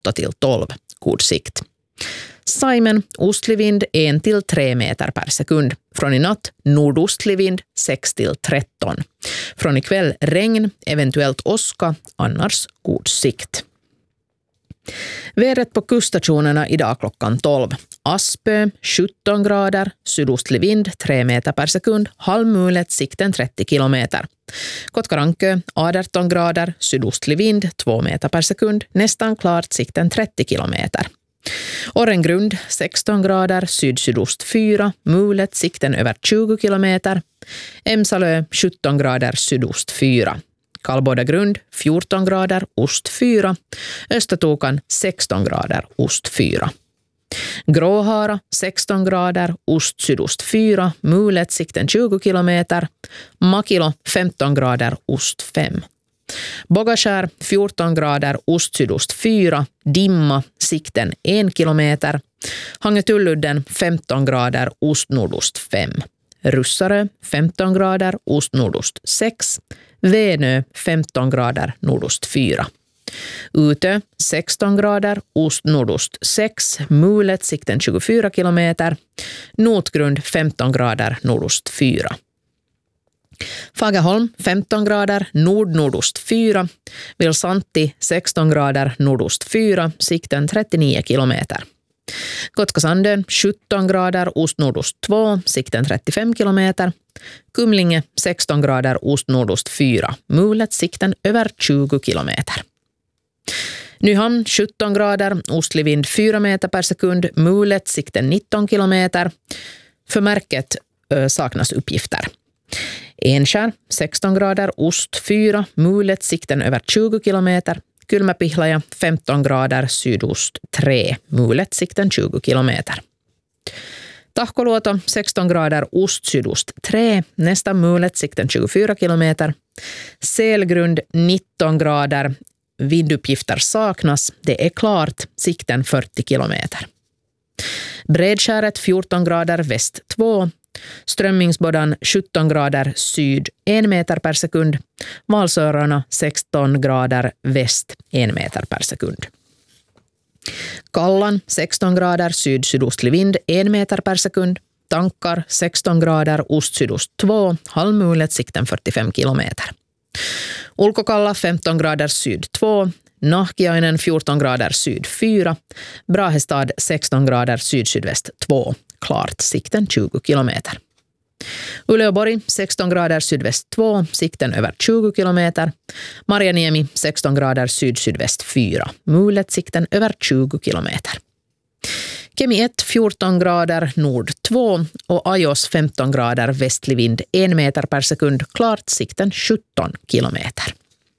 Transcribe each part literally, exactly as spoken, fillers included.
åtta till tolv, god sikt. Saimen, ostlig vind en till tre meter per sekund. Från i natt nordostlig vind sex till tretton. Från ikväll regn, eventuellt åska, annars god sikt. Vädret på kuststationerna idag klockan tolv. Aspö sjutton grader, sydostlig vind tre meter per sekund, halvmulet sikten trettio kilometer. Kotkarankö arton grader, sydostlig vind två meter per sekund, nästan klart sikten trettio kilometer. Orrengrund sexton grader, syd-sydost fyra, mulet sikten över tjugo kilometer. Emsalö sjutton grader, sydost fyra. Kallbådagrund fjorton grader, ost fyra. Östertokan sexton grader, ost fyra. Gråhara sexton grader, ost sydost fyra, mulet sikten tjugo kilometer. Makilo femton grader, ost fem. Bogaskär fjorton grader, ost sydost fyra, dimma sikten en kilometer. Hangetulludden femton grader, ost nordost fem. Russarö femton grader, ost nordost sex. Venö femton grader, nordost fyra. Utö sexton grader, ost nordost sex, mulet sikten tjugofyra kilometer. Notgrund femton grader, nordost fyra. Fagerholm femton grader, nord-nordost fyra. Vilsanti sexton grader, nordost fyra, sikten trettionio kilometer. Kotkasandön sjutton grader, ost-nordost två, sikten trettiofem kilometer. Kumlinge sexton grader, ost-nordost fyra, mulet sikten över tjugo kilometer. Nyhamn sjutton grader, ostlig vind fyra meter per sekund, mulet sikten nitton kilometer. För märket ö, saknas uppgifter. Enskär sexton grader, ost fyra, mulet sikten över tjugo kilometer. Kylmäpihlaja femton grader, sydost tre, mulet sikten tjugo kilometer. Tahkoluoto sexton grader, ost sydost tre, nästa mulet sikten tjugofyra kilometer. Selgrund nitton grader, vinduppgifter saknas, det är klart, sikten fyrtio kilometer. Bredskäret fjorton grader, väst två. Strömmingsbådan sjutton grader, syd en meter per sekund. Valsörarna sexton grader, väst en meter per sekund. Kallan sexton grader, syd-sydostlig vind en meter per sekund. Tankar sexton grader, ost-sydost två, halvmulet sikten fyrtiofem kilometer. Ulkokalla femton grader, syd två. Nahkiainen fjorton grader, syd fyra. Brahestad sexton grader, syd-sydväst två. Klart, sikten tjugo kilometer. Uleåborg sexton grader, sydväst två, sikten över tjugo kilometer. Marjaniemi sexton grader, syd-sydväst fyra, mulet sikten över tjugo kilometer. Kemi ett fjorton grader, nord två och Ajos femton grader, västlig vind en meter per sekund, klart, sikten sjutton kilometer.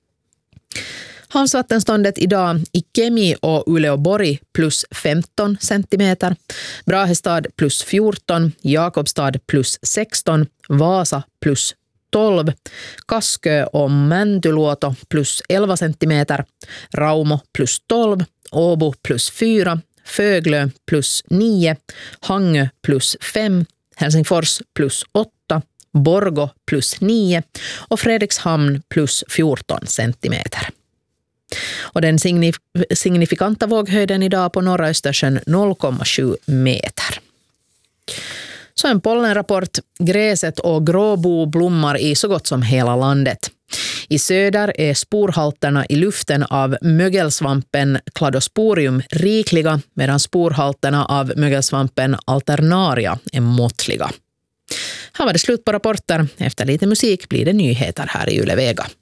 Havsvattenståndet idag i Kemi och Uleåborg plus femton centimeter, Brahestad plus fjorton, Jakobstad plus sexton, Vasa plus tolv, Kaskö och Mäntyluoto plus elva centimeter, Raumo plus tolv, Åbo plus fyra, Föglö plus nio, Hangö plus fem, Helsingfors plus åtta, Borgå plus nio och Fredrikshamn plus fjorton centimeter. Och den signif- signifikanta våghöjden idag på norra Östersjön noll komma sju meter. Så en pollenrapport. Gräset och gråbo blommar i så gott som hela landet. I söder är sporhalterna i luften av mögelsvampen Cladosporium rikliga, medan sporhalterna av mögelsvampen Alternaria är måttliga. Här var det slut på rapporter. Efter lite musik blir det nyheter här i Yle Vega.